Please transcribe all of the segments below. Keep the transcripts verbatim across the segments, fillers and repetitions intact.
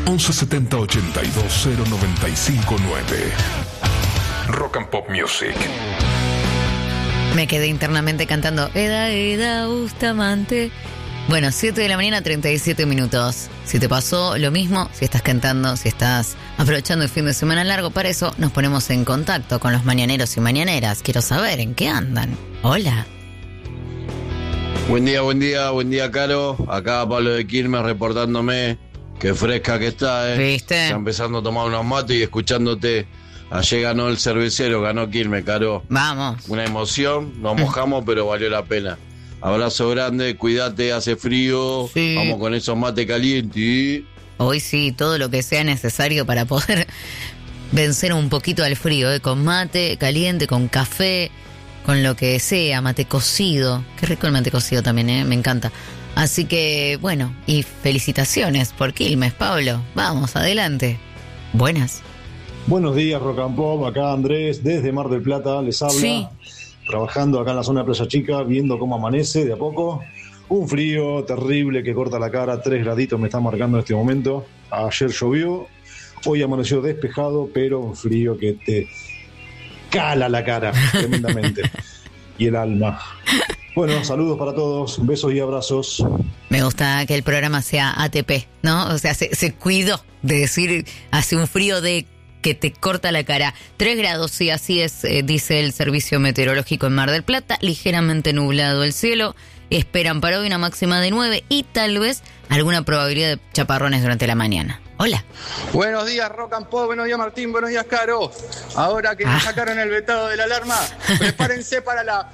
once setenta ochenta y dos cero noventa y cinco nueve. Rock and Pop Music. Me quedé internamente cantando Eda, Eda, Bustamante. Bueno, siete de la mañana, treinta y siete minutos. Si te pasó lo mismo, si estás cantando, si estás aprovechando el fin de semana largo, para eso nos ponemos en contacto con los mañaneros y mañaneras. Quiero saber en qué andan. Hola. Buen día, buen día, buen día, Caro. Acá Pablo de Quilmes reportándome. Qué fresca que está, ¿eh? ¿Viste? Ya empezando a tomar unos mates y escuchándote. Ayer ganó el cervecero, ganó Quilmes, Caro. Vamos. Una emoción, nos mojamos, pero valió la pena. Abrazo grande, cuídate, hace frío. Sí. Vamos con esos mates calientes. Hoy sí, todo lo que sea necesario para poder vencer un poquito al frío, ¿eh? Con mate caliente, con café, con lo que sea, mate cocido. Qué rico el mate cocido también, ¿eh? Me encanta. Así que, bueno, y felicitaciones por Quilmes, Pablo. Vamos, adelante. Buenas. Buenos días, Rock and Pop. Acá Andrés, desde Mar del Plata, les habla. Sí. Trabajando acá en la zona de Playa Chica, viendo cómo amanece de a poco. Un frío terrible que corta la cara, tres graditos me está marcando en este momento. Ayer llovió, hoy amaneció despejado, pero un frío que te cala la cara tremendamente. Y el alma. Bueno, saludos para todos, besos y abrazos. Me gusta que el programa sea A T P, ¿no? O sea, se, se cuidó de decir, hace un frío de que te corta la cara. Tres grados, sí, así es, eh, dice el Servicio Meteorológico en Mar del Plata. Ligeramente nublado el cielo. Esperan para hoy una máxima de nueve y tal vez alguna probabilidad de chaparrones durante la mañana. Hola. Buenos días, Rock and Pop. Buenos días, Martín. Buenos días, Caro. Ahora que Ah. nos sacaron el vetado de la alarma, prepárense para la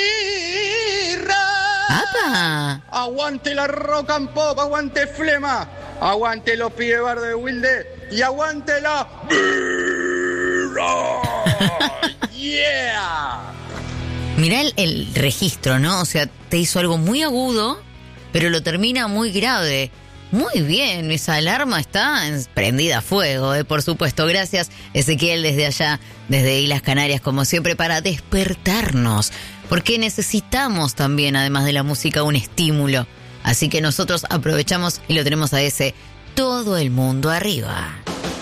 birra. ¡Apa! Aguante la Rock and Pop, aguante Flema, aguante los pibes bar de Wilde y aguante la birra. Yeah. Mirá el, el registro, ¿no? O sea, te hizo algo muy agudo, pero lo termina muy grave. Muy bien, esa alarma está prendida a fuego, ¿eh? Por supuesto. Gracias, Ezequiel, desde allá, desde Islas Canarias, como siempre, para despertarnos. Porque necesitamos también, además de la música, un estímulo. Así que nosotros aprovechamos y lo tenemos a ese todo el mundo arriba.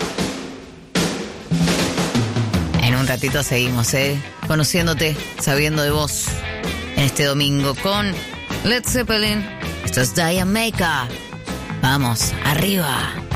En un ratito seguimos, ¿eh? Conociéndote, sabiendo de vos. En este domingo con Led Zeppelin. Esto es Diane Maker. Vamos, arriba.